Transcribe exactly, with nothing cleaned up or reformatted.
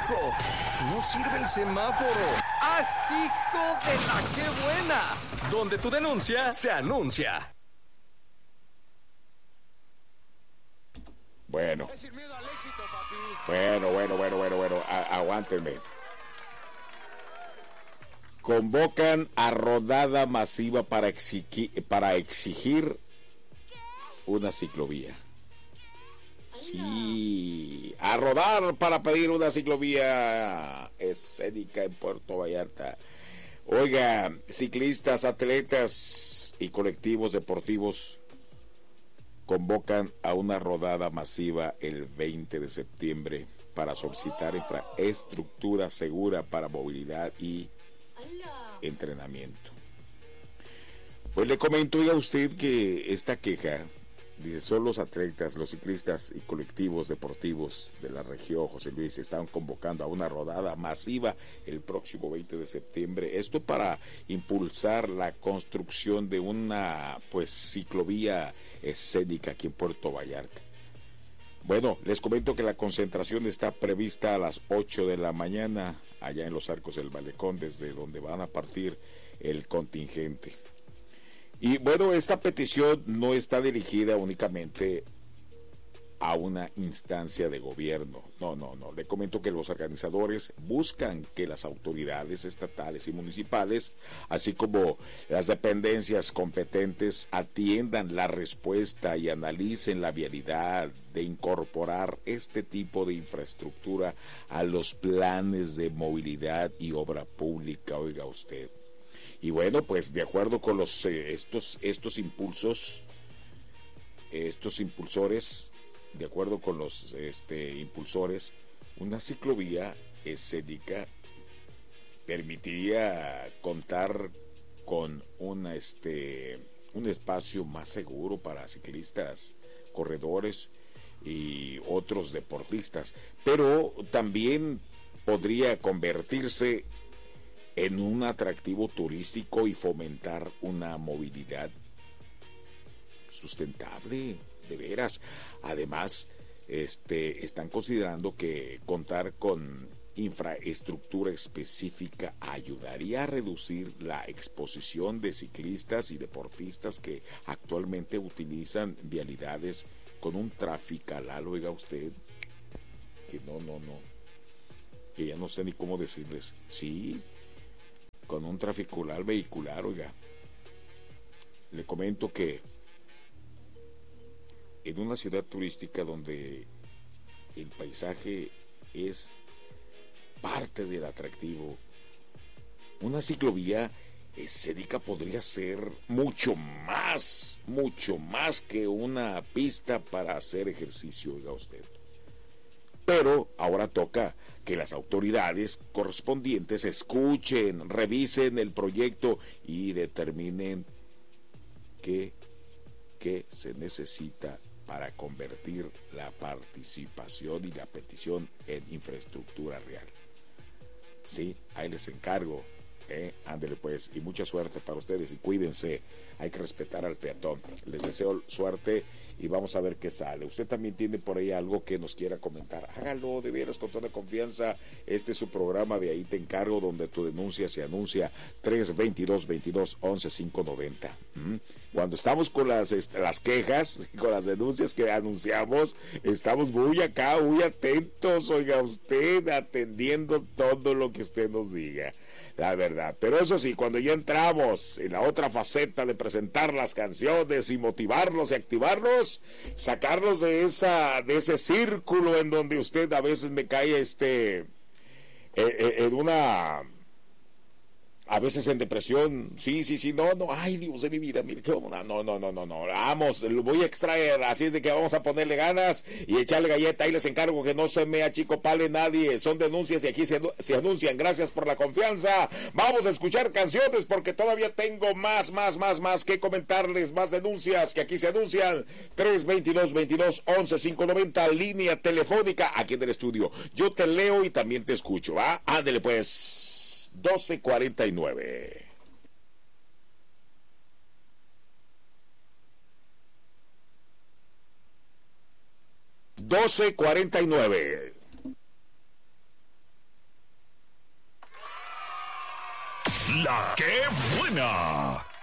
hijo! ¡No sirve el semáforo! ¡Ah, hijo de la qué buena! Donde tu denuncia se anuncia. Bueno. Bueno, bueno, bueno, bueno, bueno. A- aguántenme. Convocan a rodada masiva para exigir, para exigir una ciclovía. Sí, a rodar para pedir una ciclovía escénica en Puerto Vallarta. Oiga, ciclistas, atletas y colectivos deportivos convocan a una rodada masiva el veinte de septiembre para solicitar infraestructura segura para movilidad y entrenamiento. Pues le comento a usted que esta queja, dice, son los atletas, los ciclistas y colectivos deportivos de la región, José Luis, están convocando a una rodada masiva el próximo veinte de septiembre. Esto para impulsar la construcción de una pues ciclovía escénica aquí en Puerto Vallarta. Bueno, les comento que la concentración está prevista a las ocho de la mañana allá en los Arcos del Malecón, desde donde van a partir el contingente. Y bueno, esta petición no está dirigida únicamente a una instancia de gobierno. No, no, no. Le comento que los organizadores buscan que las autoridades estatales y municipales, así como las dependencias competentes, atiendan la respuesta y analicen la vialidad de incorporar este tipo de infraestructura a los planes de movilidad y obra pública, oiga usted. Y bueno, pues de acuerdo con los eh, estos estos impulsos, estos impulsores, de acuerdo con los este, impulsores, una ciclovía escénica permitiría contar con una este un espacio más seguro para ciclistas, corredores y otros deportistas, pero también podría convertirse en un atractivo turístico y fomentar una movilidad sustentable, de veras. Además, este, están considerando que contar con infraestructura específica ayudaría a reducir la exposición de ciclistas y deportistas que actualmente utilizan vialidades con un trafical, oiga usted, que no, no, no, que ya no sé ni cómo decirles, sí, con un traficular vehicular, oiga. Le comento que en una ciudad turística donde el paisaje es parte del atractivo, una ciclovía escénica podría ser mucho más, mucho más que una pista para hacer ejercicio, oiga usted. Pero ahora toca que las autoridades correspondientes escuchen, revisen el proyecto y determinen qué, qué se necesita para convertir la participación y la petición en infraestructura real. Sí, ahí les encargo. Eh, ándele pues, y mucha suerte para ustedes y cuídense, hay que respetar al peatón. Les deseo suerte y vamos a ver qué sale. Usted también tiene por ahí algo que nos quiera comentar, hágalo de veras con toda confianza. Este es su programa de Ahí Te Encargo, donde tu denuncia se anuncia. Tres veintidós veintidós once cinco noventa. ¿Mm? Cuando estamos con las, las quejas, con las denuncias que anunciamos, estamos muy acá, muy atentos, oiga usted, atendiendo todo lo que usted nos diga, la verdad. Pero eso sí, cuando ya entramos en la otra faceta de presentar las canciones y motivarlos y activarlos, sacarlos de esa de ese círculo en donde usted a veces me cae este eh, eh, en una, a veces en depresión, sí, sí, sí, no, no, ay Dios de mi vida, mire, qué vamos, no, no, no, no, no, vamos, lo voy a extraer, así es de que vamos a ponerle ganas y echarle galleta. Ahí les encargo que no se me achicopale nadie, son denuncias y aquí se, se anuncian. Gracias por la confianza, vamos a escuchar canciones porque todavía tengo más, más, más, más que comentarles, más denuncias que aquí se anuncian. Tres veintidós veintidós once cinco noventa, línea telefónica aquí en el estudio, yo te leo y también te escucho, ¿ah? Ándele pues. doce cuarenta y nueve. doce cuarenta y nueve. La que buena.